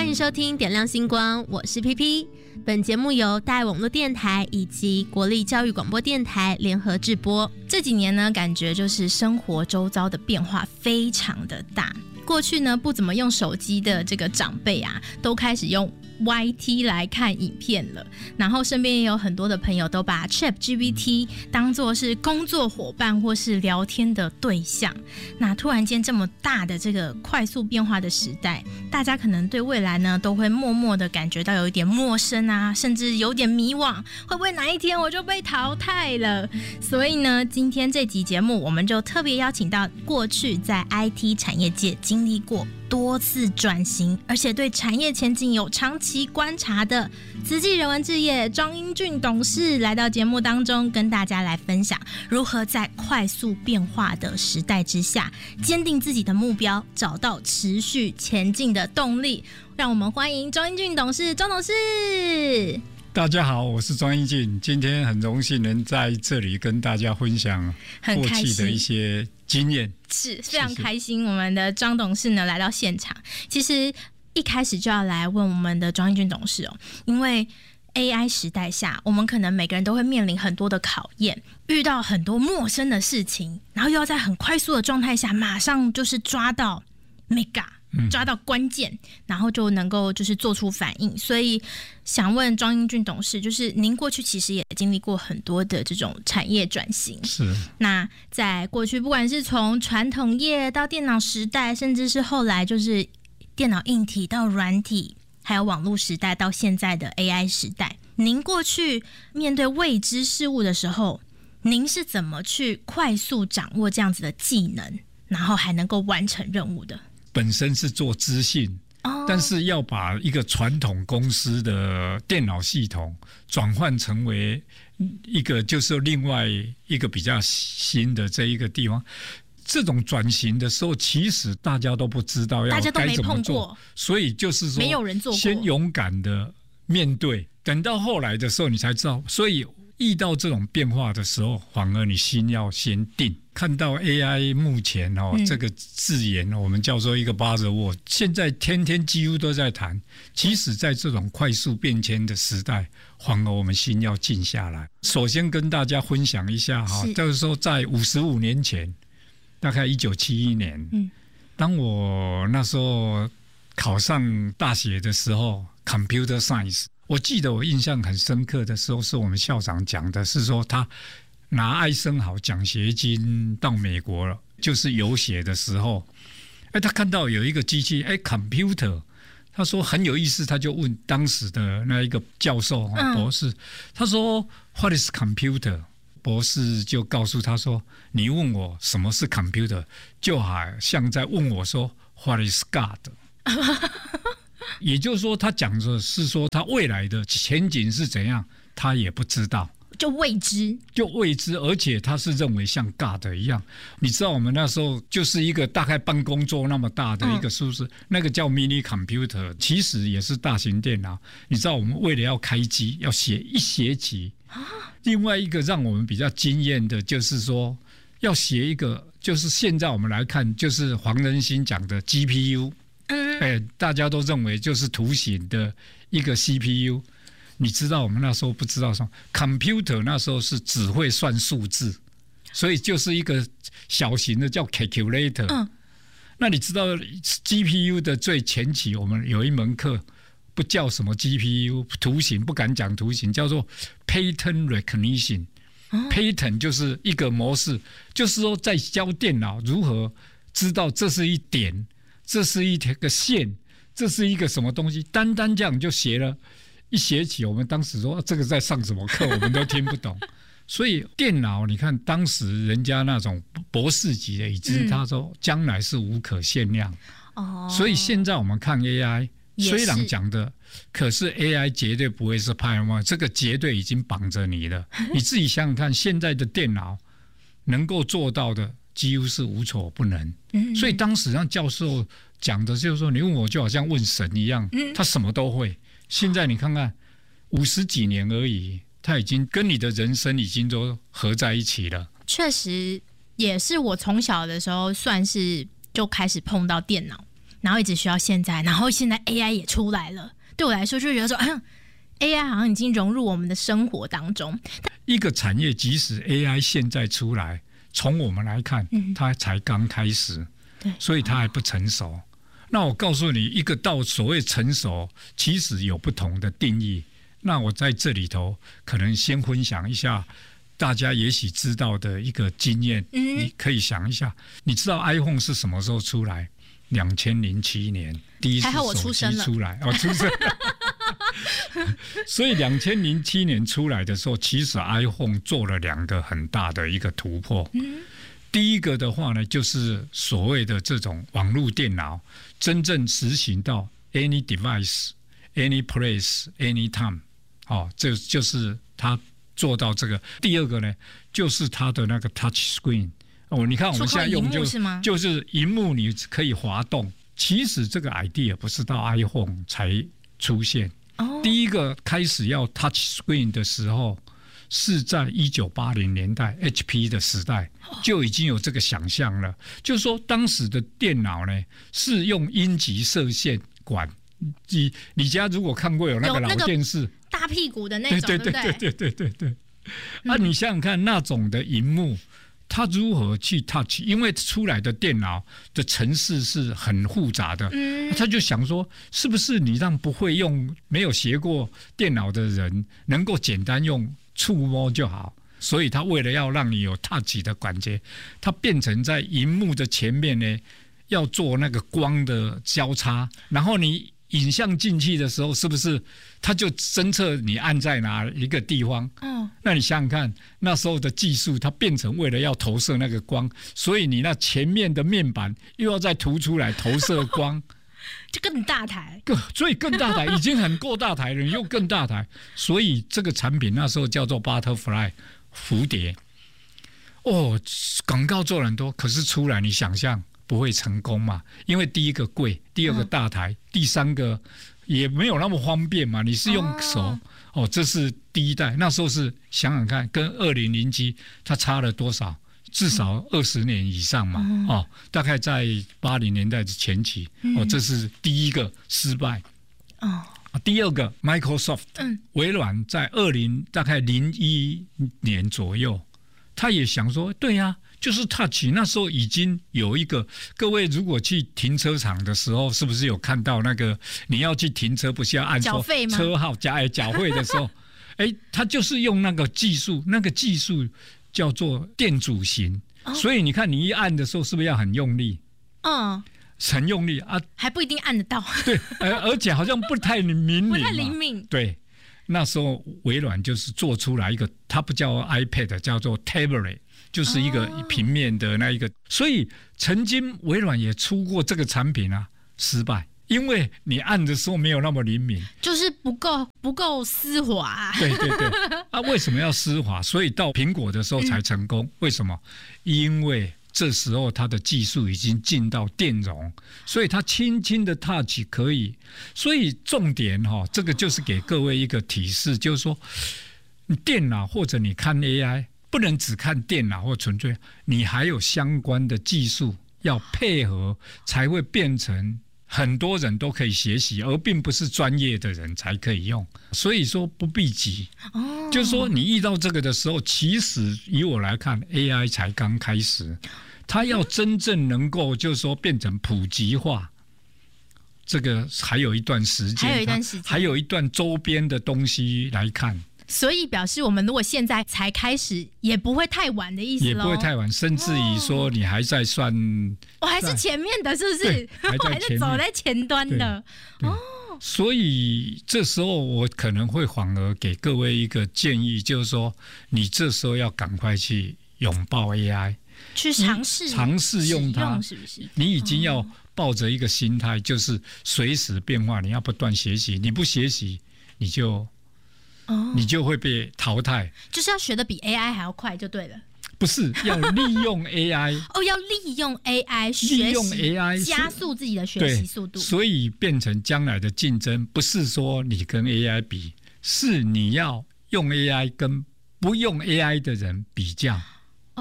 欢迎收听点亮星光，我是 PP。本节目由大爱网络电台以及国立教育广播电台联合制播。 这几年呢，感觉就是生活周遭的变化非常的大。过去呢，不怎么用手机的这个长辈啊，都开始用YT 来看影片了，然后身边也有很多的朋友都把 ChatGPT 当作是工作伙伴或是聊天的对象。那突然间这么大的这个快速变化的时代，大家可能对未来呢都会默默的感觉到有一点陌生啊，甚至有点迷惘，会不会哪一天我就被淘汰了？所以呢，今天这集节目我们就特别邀请到过去在 IT 产业界经历过多次转型，而且对产业前景有长期观察的慈济人文置业庄英俊董事来到节目当中，跟大家来分享如何在快速变化的时代之下，坚定自己的目标，找到持续前进的动力。让我们欢迎庄英俊董事，庄董事。 大家好，我是庄英俊，今天很荣幸能在这里跟大家分享过去的一些经验， 是非常开心。我们的庄董事呢来到现场，其实一开始就要来问我们的庄英俊董事哦，因为 AI 时代下，我们可能每个人都会面临很多的考验，遇到很多陌生的事情，然后又要在很快速的状态下，马上就是抓到 mega。抓到关键，然后就能够就是做出反应。所以想问庄英俊董事，就是您过去其实也经历过很多的这种产业转型， 是。 那在过去不管是从传统业到电脑时代，甚至是后来就是电脑硬体到软体，还有网络时代到现在的 AI 时代，您过去面对未知事物的时候，您是怎么去快速掌握这样子的技能，然后还能够完成任务的？ 本身是做资讯，但是要把一个传统公司的电脑系统转换成为一个就是另外一个比较新的这一个地方，这种转型的时候，其实大家都不知道要该怎么做，所以就是说， 没有人做过， 先勇敢的面对，等到后来的时候你才知道，所以遇到这种变化的时候，反而你心要先定。看到 AI 目前这个字眼我们叫做一个 buzzword， 现在天天几乎都在谈。其实在这种快速变迁的时代，反而我们心要静下来。首先跟大家分享一下就是说在55年前，大概1971年，当我那时候考上大学的时候 Computer Science， 我记得我印象很深刻的时候，是我们校长讲的，是说他拿艾森豪奖学金到美国了，就是游学的时候，他看到有一个机器，computer， 他说很有意思，他就问当时的那一个教授博士，他说 What is computer？ 博士就告诉他说，你问我什么是 computer， 就好像在问我说 What is God？ 也就是说，他讲的是说他未来的前景是怎样，他也不知道。 就未知， 而且他是认为像 God 一样。你知道我们那时候就是一个大概办公桌那么大的一个数字，那个叫 mini computer， 其实也是大型电脑。你知道我们为了要开机要写一学期，另外一个让我们比较惊艳的就是说要写一个，就是现在我们来看就是黄仁勋讲的 GPU，大家都认为就是图形的一个 CPU。你知道我们那时候不知道什么 computer， 那时候是只会算数字，所以就是一个小型的叫 calculator。那你知道 GPU 的最前期，我们有一门课不叫什么 GPU 图形，不敢讲图形，叫做 pattern recognition。pattern 就是一个模式，就是说在教电脑如何知道这是一点，这是一个线，这是一个什么东西，单单这样就写了一学期。我们当时说这个在上什么课，我们都听不懂。所以电脑，你看当时人家那种博士级的已知，他说将来是无可限量。所以现在我们看 AI， 虽然讲的，可是 AI 绝对不会是派外，这个绝对已经绑着你了。你自己想想看，现在的电脑能够做到的几乎是无所不能。所以当时让教授讲的就是说，你问我就好像问神一样，他什么都会。现在你看看50几年而已，他已经跟你的人生已经都合在一起了。 确实也是我从小的时候算是就开始碰到电脑， 然后一直学到现在，然后现在 AI 也出来了，对我来说就觉得说，AI 好像已经融入我们的生活当中。 一个产业即使 AI 现在出来，从我们来看，它才刚开始，所以它还不成熟。那我告诉你，一个到所谓成熟，其实有不同的定义。那我在这里头可能先分享一下大家也许知道的一个经验，你可以想一下，你知道 iPhone 是什么时候出来？2007年第一次手机出来，出生了。所以2007年出来的时候，其实 iPhone 做了2个很大的一个突破。第一个的话呢，就是所谓的这种网络电脑真正实行到 any device、any place、anytime，这就是它做到这个。第二个呢，就是它的那个 touch screen。你看我们现在用就是萤幕，你可以滑动。其实这个 idea 不是到 iPhone 才出现。第一个开始要 touch screen 的时候，是在1980年代 HP 的时代就已经有这个想象了。就是说当时的电脑呢是用阴极射线管。你家如果看过有那个老电视， 大屁股的那种， 对。你想想看，那种的萤幕它如何去 touch？ 因为出来的电脑的程式是很复杂的，他就想说，是不是你让不会用、没有学过电脑的人能够简单用触摸就好？所以他为了要让你有 touch 的感觉，他变成在萤幕的前面呢，要做那个光的交叉，然后你影像进去的时候，是不是它就侦测你按在哪一个地方？那你想想看，那时候的技术，它变成为了要投射那个光，所以你那前面的面板又要再凸出来投射光， 就更大台。 所以更大台，已经很够大台了，又更大台。所以这个产品那时候叫做 Butterfly 蝴蝶。广告做了很多，可是出来你想象不会成功嘛？因为第一个贵，第二个大台，第三个也没有那么方便嘛。你是用手这是第一代。那时候是想想看，跟2007它差了多少？至少20年以上嘛。大概在80年代的前期。这是第一个失败。第二个 Microsoft，微软在大概01年左右，他也想说，对呀。就是 touch， 那时候已经有一个，各位如果去停车场的时候，是不是有看到那个你要去停车，不是要按说车号缴费的时候，他就是用那个技术，叫做电阻型，所以你看你一按的时候，是不是要很用力？很用力啊， 还不一定按得到。 对，而且好像不太灵敏， 不太灵敏。 对，那时候微软就是做出来一个，它不叫 iPad， 叫做 tablet。就是一个平面的那一个，所以曾经微软也出过这个产品失败，因为你按的时候没有那么灵敏， 就是不够丝滑。 对，为什么要丝滑？所以到苹果的时候才成功。为什么？因为这时候它的技术已经进到电容，所以它轻轻的 touch 可以。所以重点这个就是给各位一个提示，就是说，你电脑或者你看 AI。不能只看电脑或纯粹，你还有相关的技术要配合，才会变成很多人都可以学习，而并不是专业的人才可以用。所以说不必急，就是说你遇到这个的时候，其实以我来看 ，AI 才刚开始，它要真正能够就是说变成普及化，这个还有一段时间，还有一段周边的东西来看。 所以表示我们如果现在才开始，也不会太晚的意思咯。 也不会太晚，甚至于说你还在算， 我还是前面的，是不是？我还在走在前端的。 所以这时候我可能会反而给各位一个建议，就是说你这时候要赶快去拥抱 AI， 去尝试用它，是不是？ 你已经要抱着一个心态，就是随时变化，你要不断学习，你不学习，你就会被淘汰， 就是要学的比 AI 还要快就对了。 不是，要利用 AI 要利用 AI 利用 AI 加速自己的学习速度， 所以变成将来的竞争不是说你跟 AI 比，是你要用 AI 跟不用 AI 的人比较。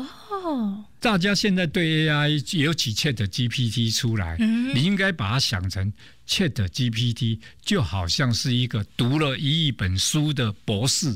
哦， 大家现在对 AI 也有起 ChatGPT 出来，你应该把它想成 ChatGPT 就好像是一个读了1亿本书的博士，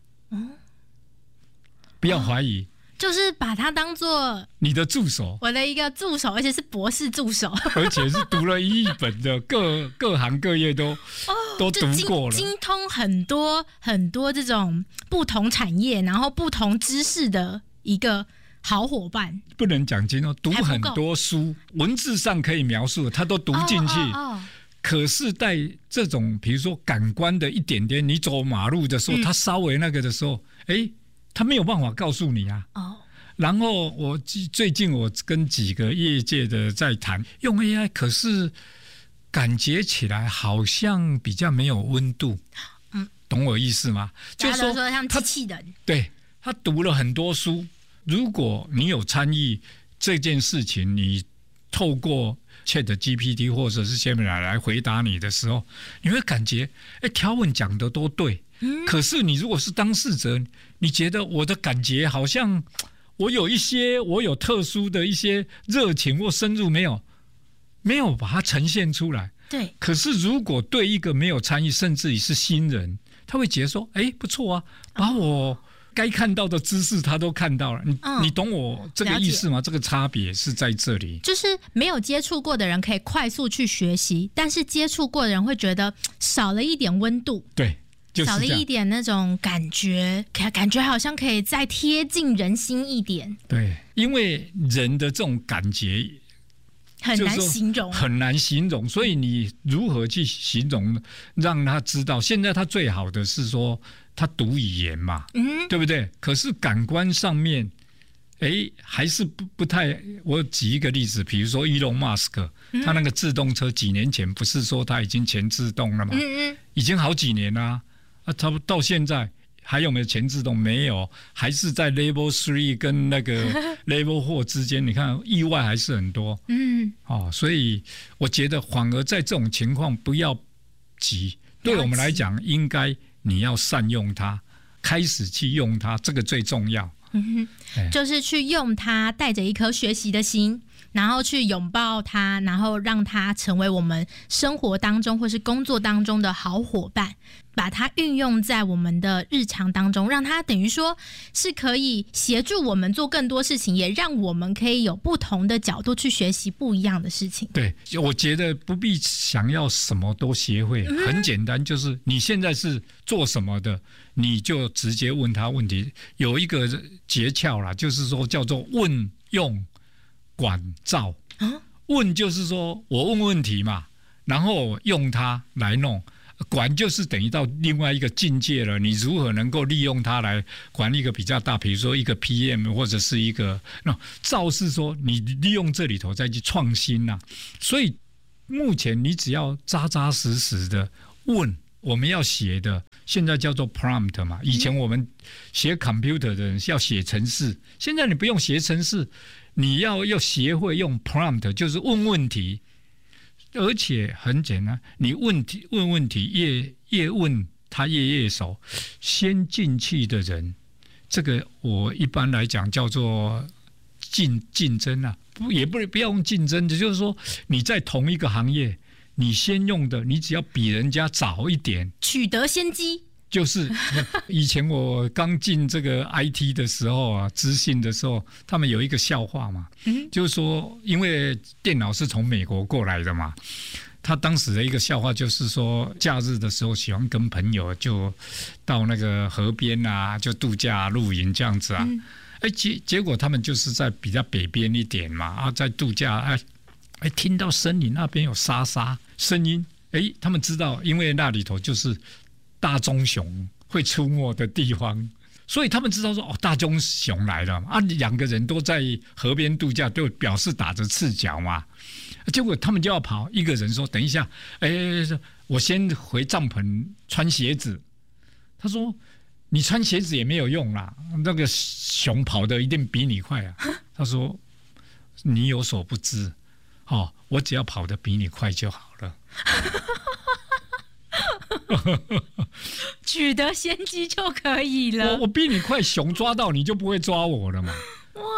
不要怀疑。 就是把它当做你的助手， 我的一个助手，而且是博士助手， 而且是读了1亿本的各行各业都读过了， 精通很多很多这种不同产业，然后不同知识的一个好伙伴。 不能讲精通，读很多书，文字上可以描述，他都读进去。可是在这种比如说感官的一点点，你走马路的时候，他稍微那个的时候，他没有办法告诉你啊。然后最近我跟几个业界的在谈用 AI， 可是感觉起来好像比较没有温度。懂我意思吗？ 大家都说像机器人。 对，他读了很多书，如果你有参与这件事情，你透过 ChatGPT 或者是 Gemini 来回答你的时候，你会感觉条文讲的都对。可是你如果是当事者，你觉得我的感觉好像我有特殊的一些热情或深入没有把它呈现出来。 对。 可是如果对一个没有参与甚至于是新人，他会觉得说不错啊，把我该看到的知识他都看到了。你懂我这个意思吗？这个差别是在这里， 就是没有接触过的人可以快速去学习，但是接触过的人会觉得少了一点温度。 对，就是少了一点那种感觉好像可以再贴近人心一点。 对，因为人的这种感觉很难形容， 很难形容，所以你如何去形容让他知道？现在他最好的是说他读语言嘛，对不对？可是感官上面，还是不太。我举一个例子，比如说Elon Musk，他那个自动车几年前不是说他已经全自动了吗？已经好几年啦。他到现在还有没有全自动？没有，还是在 Level 3跟那个 Level 4之间。你看意外还是很多。所以我觉得反而在这种情况不要急，对我们来讲，应该你要善用它，开始去用它，这个最重要。 就是去用它，带着一颗学习的心，然后去拥抱它，然后让它成为我们生活当中或是工作当中的好伙伴，把它运用在我们的日常当中，让它等于说是可以协助我们做更多事情，也让我们可以有不同的角度去学习不一样的事情。 对，我觉得不必想要什么都学会，很简单，就是你现在是做什么的，你就直接问他问题。有一个诀窍啦，就是说叫做问用管照。问就是说我问问题嘛，然后用它来弄。管就是等于到另外一个境界了，你如何能够利用它来管一个比较大，比如说一个 PM 或者是一个照是说你利用这里头再去创新啊。所以目前你只要扎扎实实的问，我们要写的现在叫做 prompt 嘛，以前我们写 computer 的人是要写程式，现在你不用写程式，你要学会用 prompt， 就是问问题。而且很简单，你问问题越问他越熟。先进去的人，这个我一般来讲叫做竞争啊，也不要用竞争，就是说你在同一个行业，你先用的，你只要比人家早一点， 取得先机。 就是以前我刚进这个 IT 的时候啊，资讯的时候，他们有一个笑话嘛，就是说，因为电脑是从美国过来的嘛，他当时的一个笑话就是说，假日的时候喜欢跟朋友就到那个河边啊，就度假露营这样子啊，结果他们就是在比较北边一点嘛，在度假，听到森林那边有沙沙声音，他们知道，因为那里头就是大棕熊会出没的地方，所以他们知道说大棕熊来了啊，两个人都在河边度假，就表示打着赤脚嘛。结果他们就要跑，一个人说：“等一下，我先回帐篷穿鞋子。”他说：“你穿鞋子也没有用啦，那个熊跑得一定比你快啊。”他说：“你有所不知，我只要跑得比你快就好了。” 取得先机就可以了。 我比你快，熊抓到你就不会抓我了嘛。 哇！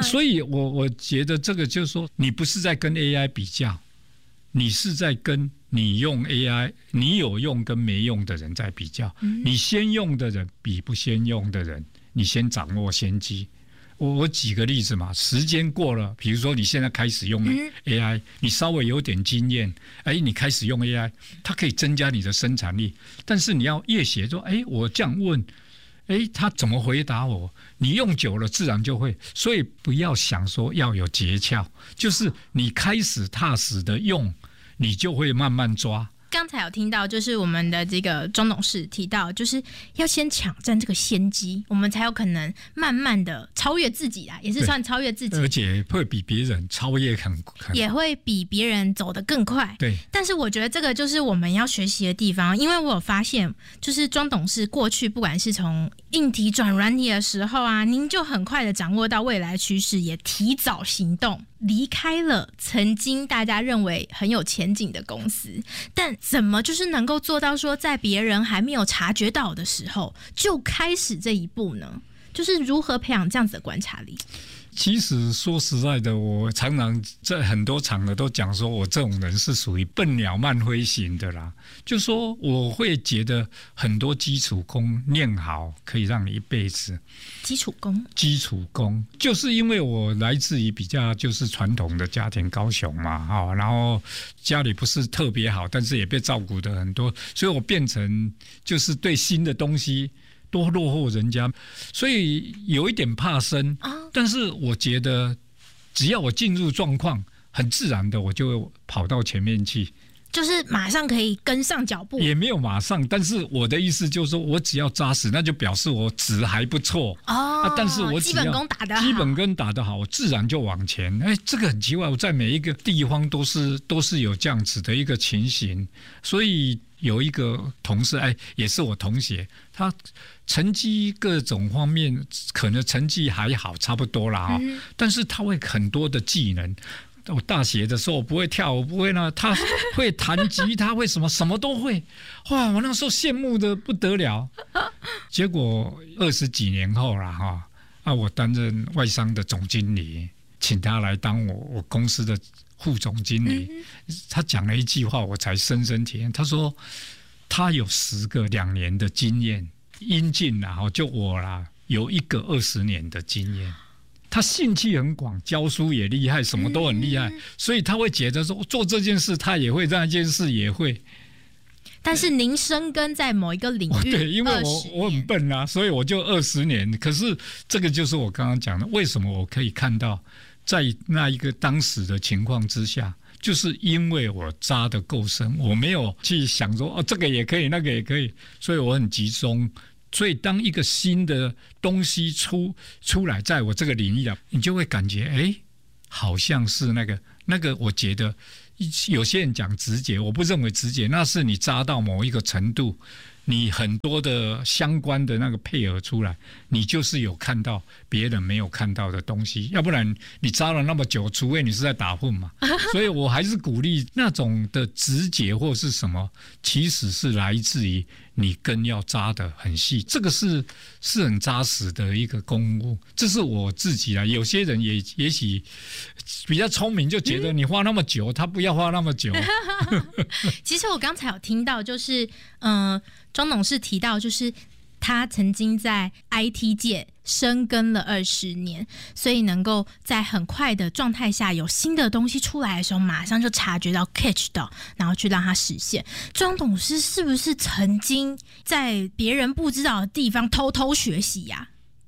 所以我觉得这个就是说，你不是在跟 AI 比较，你是在跟你用 AI 你有用跟没用的人在比较。你先用的人比不先用的人，你先掌握先机。我举个例子嘛，时间过了，比如说你现在开始用 AI，你稍微有点经验，你开始用 AI， 它可以增加你的生产力。但是你要越写说，我这样问，他怎么回答我？你用久了自然就会。所以不要想说要有诀窍，就是你开始踏实的用，你就会慢慢抓。 刚才有听到，就是我们的这个庄董事提到，就是要先抢占这个先机，我们才有可能慢慢的超越自己啦，也是算超越自己， 而且会比别人超越很也会比别人走得更快。 对， 但是我觉得这个就是我们要学习的地方，因为我有发现，就是庄董事过去不管是从硬体转软体的时候啊，您就很快的掌握到未来趋势，也提早行动，离开了曾经大家认为很有前景的公司。但怎么就是能够做到说，在别人还没有察觉到的时候就开始这一步呢？就是如何培养这样子的观察力？ 其实说实在的，我常常在很多场合都讲说，我这种人是属于笨鸟慢飞型的啦。就说我会觉得很多基础功念好，可以让你一辈子。 基础功就是因为我来自于比较就是传统的家庭，高雄嘛，然后家里不是特别好，但是也被照顾的很多，所以我变成就是对新的东西多落后人家，所以有一点怕生。但是我觉得只要我进入状况，很自然的我就会跑到前面去， 就是马上可以跟上脚步。 也没有马上，但是我的意思就是说，我只要扎实，那就表示我值还不错。但是我只要基本功打得好， 基本功打得好，我自然就往前。这个很奇怪，我在每一个地方都是有这样子的一个情形。所以有一个同事，也是我同学，他成绩各种方面可能成绩还好，差不多啦，但是他会很多的技能。我大学的时候我不会跳舞，不会呢，他会弹吉他，会什么都会。哇，我那时候羡慕的不得了。结果20几年后啦，我担任外商的总经理，请他来当我公司的副总经理。他讲了一句话，我才深深体验。他说他有10个2年的经验，应尽啦，就我啦，有1个20年的经验。他兴趣很广，教书也厉害，什么都很厉害，所以他会觉得说做这件事他也会，那件事也会。 但是您深耕在某一个领域， 对，因为我很笨啊，所以我就20年。可是这个就是我刚刚讲的，为什么我可以看到在那一个当时的情况之下，就是因为我扎得够深，我没有去想说这个也可以，那个也可以，所以我很集中。所以当一个新的东西出来，在我这个领域啊，你就会感觉好像是那个我觉得有些人讲直觉，我不认为直觉，那是你扎到某一个程度，你很多的相关的那个配合出来，你就是有看到别人没有看到的东西，要不然你扎了那么久，除非你是在打混嘛。所以我还是鼓励那种的直觉或是什么，其实是来自于你根要扎得很细，这个是很扎实的一个功夫。这是我自己啦，有些人也许比较聪明，就觉得你花那么久，他不要花那么久。 其实我刚才有听到，就是庄董事提到，就是他曾经在 IT 界深耕了20年，所以能够在很快的状态下有新的东西出来的时候，马上就察觉到 catch 到，然后去让它实现。庄董事是不是曾经在别人不知道的地方偷偷学习呀？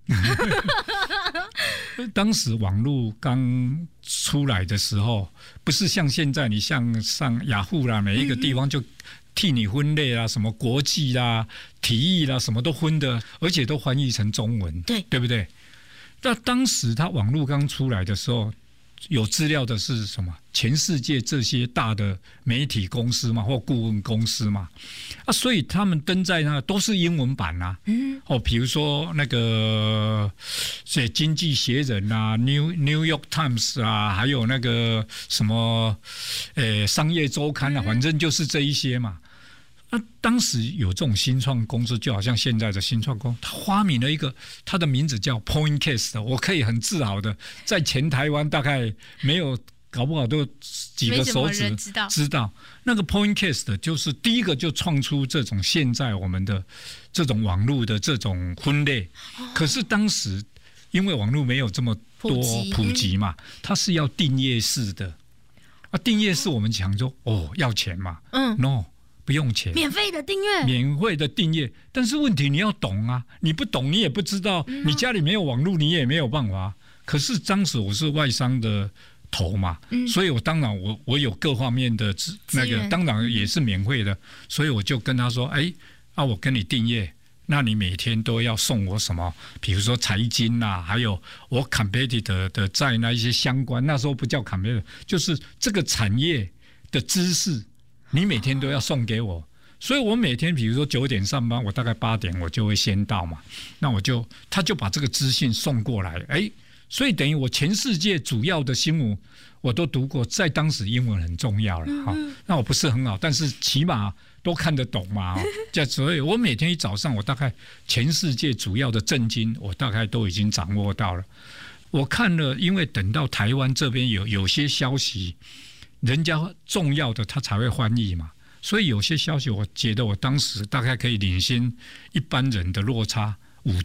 当时网络刚出来的时候，不是像现在你像上雅虎啦，每一个地方就替你分类啦，什么国际啦、体育啦，什么都分的，而且都翻译成中文，对不对？那当时他网络刚出来的时候，有资料的是什么？全世界这些大的媒体公司嘛，或顾问公司嘛，所以他们登在那都是英文版啊。比如说那个经济学人啊 New York Times 啊，还有那个什么商业周刊啊，反正就是这一些嘛。 那当时有这种新创公司，就好像现在的新创公司，他发明了一个，他的名字叫 Pointcast， 我可以很自豪的在全台湾大概没有，搞不好都几个手指知道。那个 Pointcast 就是第一个就创出这种现在我们的这种网络的这种分类，可是当时因为网络没有这么多普及嘛，它是要订阅式的啊，订阅式我们讲说要钱嘛，no。不用钱， 免费的订阅， 免费的订阅。但是问题你要懂啊，你不懂你也不知道，你家里没有网络你也没有办法。可是当时我是外商的头嘛，所以我当然我有各方面的那个，当然也是免费的，所以我就跟他说，我跟你订阅，那你每天都要送我什么？比如说财经啊，还有我 competitor 的在那一些相关，那时候不叫 competitor， 就是这个产业的知识。你每天都要送给我，所以我每天比如说9点上班，我大概8点我就会先到嘛，那他就把这个资讯送过来，所以等于我全世界主要的新闻我都读过，在当时英文很重要了，那我不是很好，但是起码都看得懂嘛，所以我每天一早上我大概全世界主要的政经我大概都已经掌握到了。我看了，因为等到台湾这边有些消息人家重要的他才会翻译嘛，所以有些消息我觉得我当时大概可以领先一般人的落差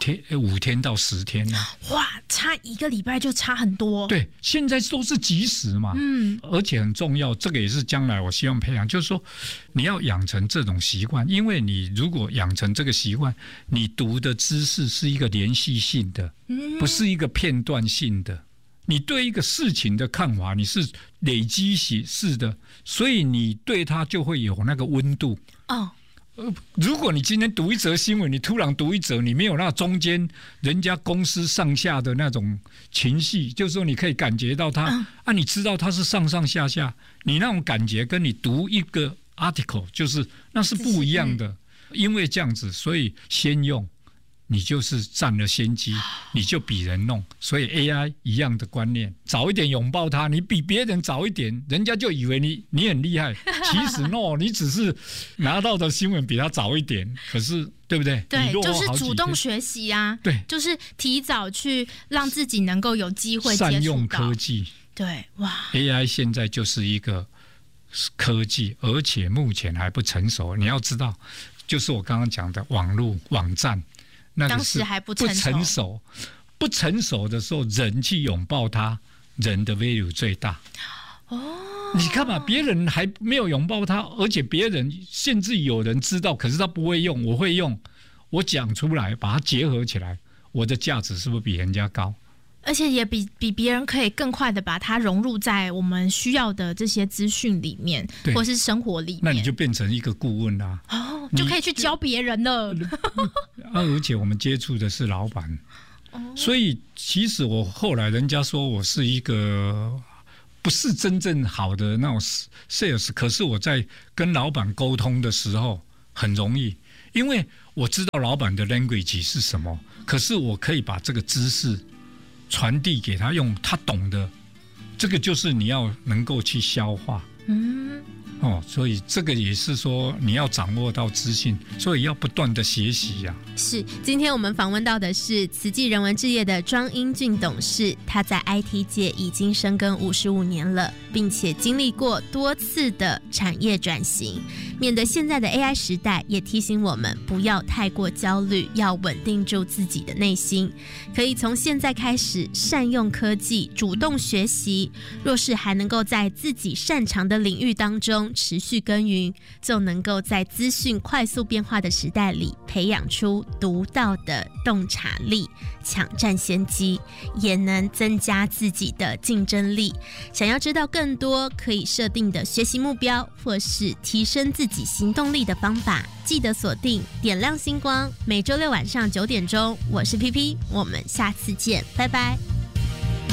5天到10天啊。 哇，差1个礼拜就差很多。 对，现在都是即时嘛，而且很重要，这个也是将来我希望培养，就是说你要养成这种习惯，因为你如果养成这个习惯，你读的知识是一个连续性的，不是一个片段性的。你对一个事情的看法你是累积式的，所以你对它就会有那个温度。如果你今天读一则新闻，你突然读一则，你没有那中间人家公司上下的那种情绪，就是说你可以感觉到它你知道它是上上下下，你那种感觉跟你读一个 article 就是那是不一样的。因为这样子，所以先用你就是占了先机，你就比人弄，所以 AI 一样的观念，早一点拥抱它，你比别人早一点，人家就以为你很厉害，其实 no， 你只是拿到的新闻比他早一点，可是对不对？ 对，就是主动学习啊， 对， 就是提早去让自己能够有机会接触到善用科技。 对，哇 ，AI 现在就是一个科技，而且目前还不成熟。你要知道，就是我刚刚讲的网络网站。 当时还不成熟，不成熟的时候，人去拥抱它，人的 value 最大。你看嘛，别人还没有拥抱它，而且别人甚至有人知道，可是他不会用，我会用，我讲出来，把它结合起来，我的价值是不是比人家高？ 而且也比别人可以更快的把它融入在我们需要的这些资讯里面，或是生活里面。 那你就变成一个顾问啦， 就可以去教别人了。 而且我们接触的是老板，所以其实我后来人家说我是一个不是真正好的那种 sales， 可是我在跟老板沟通的时候很容易，因为我知道老板的 language 是什么，可是我可以把这个知识传递给他，用他懂的，这个就是你要能够去消化。所以这个也是说你要掌握到资讯，所以要不断的学习呀。 是，今天我们访问到的是慈济人文置业的庄英俊董事，他在 IT 界已经深耕55年了，并且经历过多次的产业转型。面对现在的 AI 时代，也提醒我们不要太过焦虑，要稳定住自己的内心。可以从现在开始善用科技，主动学习。若是还能够在自己擅长的领域当中持续耕耘，就能够在资讯快速变化的时代里，培养出独到的洞察力，抢占先机，也能增加自己的竞争力。想要知道更多可以设定的学习目标，或是提升自己行动力的方法，记得锁定点亮星光，每周六晚上9点钟，我是 PP， 我们下次见，拜拜。